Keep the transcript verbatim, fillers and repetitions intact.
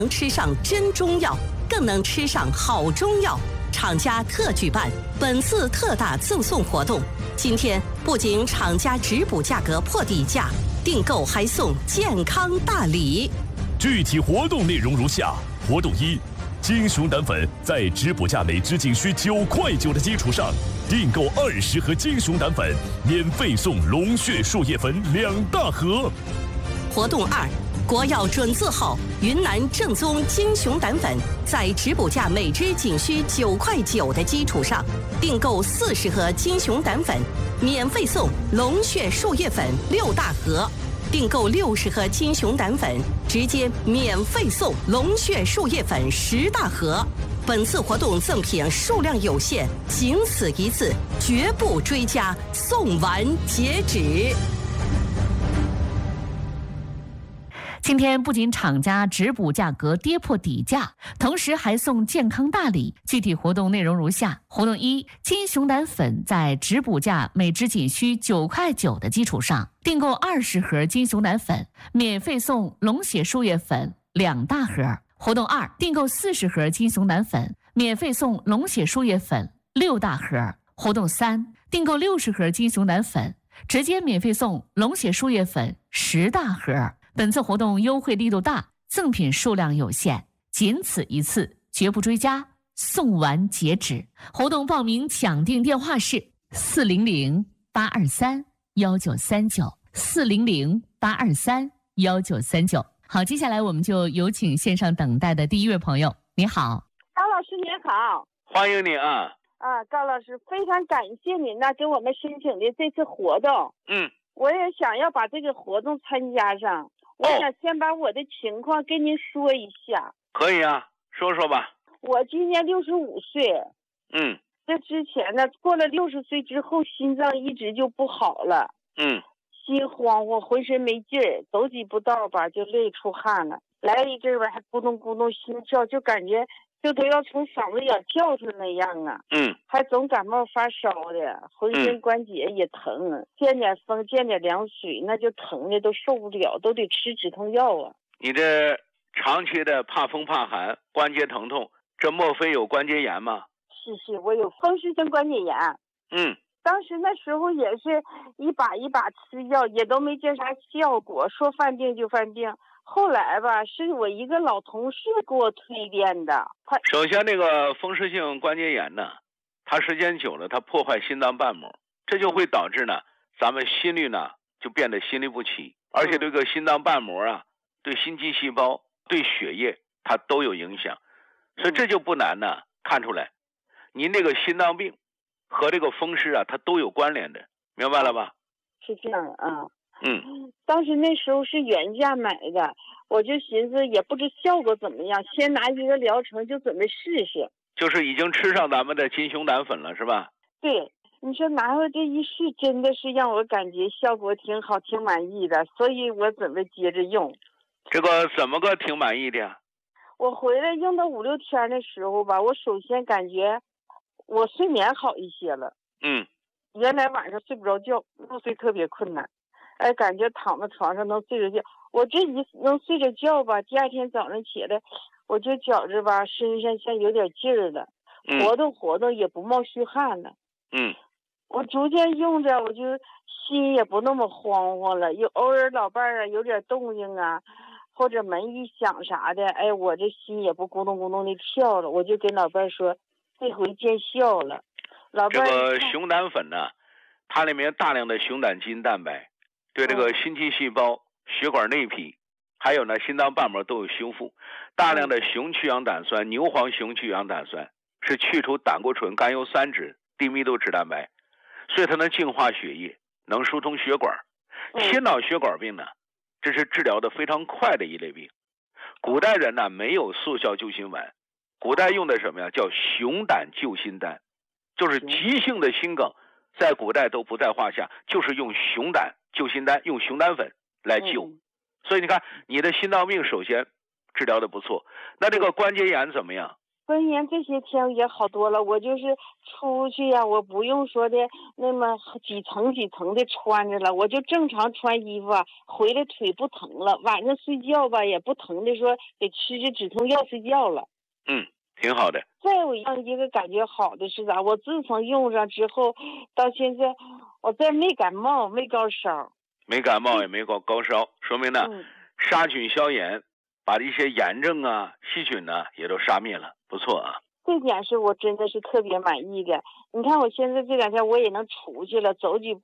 能吃上真中药，更能吃上好中药。厂家特举办本次特大赠送活动，今天不仅厂家直补价格破底价，订购还送健康大礼。 具体活动内容如下：活动一，金熊胆粉在直补价每支仅需九块九的基础上，订购二十盒金熊胆粉，免费送龙血树叶粉两大盒。 活动二，国药准字号云南正宗金熊胆粉，在直补价每支仅需九块九的基础上，订购四十盒金熊胆粉，免费送龙血树叶粉六大盒。订购六十盒金熊胆粉，直接免费送龙血树叶粉十大盒。本次活动赠品数量有限，仅此一次，绝不追加，送完截止。 今天不仅厂家直补价格跌破底价，同时还送健康大礼。具体活动内容如下：活动一，金熊胆粉在直补价每支仅需九块九的基础上，订购二十盒金熊胆粉，免费送龙血树叶粉两大盒。活动二，订购四十盒金熊胆粉，免费送龙血树叶粉六大盒。活动三，订购六十盒金熊胆粉，直接免费送龙血树叶粉十大盒。本次活动优惠力度大，赠品数量有限，仅此一次，绝不追加，送完截止。活动报名抢订电话是四零零八二三幺九三九四零零八二三幺九三九。好，接下来我们就有请线上等待的第一位朋友。你好， 高老师您好。 欢迎你啊！ 啊，高老师，非常感谢您呢，给我们申请的这次活动。 嗯， 我也想要把这个活动参加上。我想先把我的情况跟您说一下。 可以啊，说说吧。 我今年六十五岁。 嗯。 这之前呢，过了六十岁之后，心脏一直就不好了。 嗯。 心慌慌，浑身没劲儿，走几步道吧就累出汗了，来一阵吧还咕咚咕咚心跳，就感觉就都要从嗓子眼跳出那样啊。 嗯。 还总感冒发烧的，浑身关节也疼，嗯、见点风见点凉水那就疼的都受不了，都得吃止痛药啊。 你这长期的怕风怕寒，关节疼痛，这莫非有关节炎吗？ 是是，我有风湿性关节炎。 嗯。 当时那时候也是一把一把吃药，也都没见啥效果，说犯病就犯病。后来吧，是我一个老同事给我推荐的。 首先，这个风湿性关节炎呢，它时间久了，它破坏心脏瓣膜，这就会导致呢，咱们心率呢就变得心律不齐，而且这个心脏瓣膜啊，对心肌细胞、对血液它都有影响，所以这就不难呢看出来，您这个心脏病和这个风湿啊，它都有关联的，明白了吧？ 是这样啊。 嗯， 当时那时候是原价买的，我就寻思也不知效果怎么样，先拿一个疗程就准备试试。 就是已经吃上咱们的金熊胆粉了，是吧？ 对，你说拿回这一试，真的是让我感觉效果挺好，挺满意的，所以我准备接着用。 这个怎么个挺满意的呀？ 我回来用到五六天的时候吧，我首先感觉我睡眠好一些了。 嗯。 原来晚上睡不着觉，入睡特别困难。哎，感觉躺在床上能睡着觉，我这一能睡着觉吧，第二天早上起来，我就觉着吧，身上像有点劲儿了， 嗯、 活动活动也不冒虚汗了。 嗯， 我逐渐用着，我就心也不那么慌慌了，有偶尔老伴儿啊有点动静啊，或者门一响啥的，哎，我这心也不咕咚咕咚的跳了，我就跟老伴儿说，这回见效了。老伴儿， 这个熊胆粉呢，它里面大量的熊胆基因蛋白。对这个心肌细胞、血管内皮，还有呢心脏瓣膜都有修复。大量的熊去氧胆酸、牛黄熊去氧胆酸是去除胆固醇、甘油三酯、低密度脂蛋白，所以它能净化血液，能疏通血管。心脑血管病呢，这是治疗的非常快的一类病。古代人呢没有速效救心丸，古代用的什么呀？叫熊胆救心丹，就是急性的心梗，在古代都不在话下，就是用熊胆救心丹，用熊胆粉来救。嗯、所以你看，你的心脏病首先治疗的不错，那这个关节炎怎么样？ 本年这些天也好多了，我就是出去呀，我不用说的那么几层几层的穿着了，我就正常穿衣服啊，回来腿不疼了，晚上睡觉吧也不疼的说得吃着止痛药睡觉了。 嗯，挺好的。 再有一样一个感觉好的是啥？我自从用上之后，到现在我再没感冒，没高烧， 没感冒也没高高烧，说明呢、 嗯、 杀菌消炎，把一些炎症啊、细菌呢、也都杀灭了，不错啊。 这点是我真的是特别满意的。你看我现在这两天我也能出去了，走几步